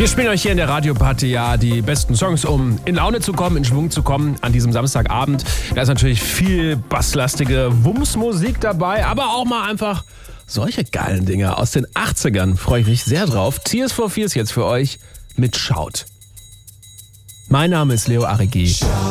Wir spielen euch hier in der Radioparty ja die besten Songs, um in Laune zu kommen, in Schwung zu kommen an diesem Samstagabend. Da ist natürlich viel basslastige Wumms-Musik dabei, aber auch mal einfach solche geilen Dinge aus den 80ern. Freue ich mich sehr drauf. Tears for Fears jetzt für euch mit Shout. Mein Name ist Leo Arrighi.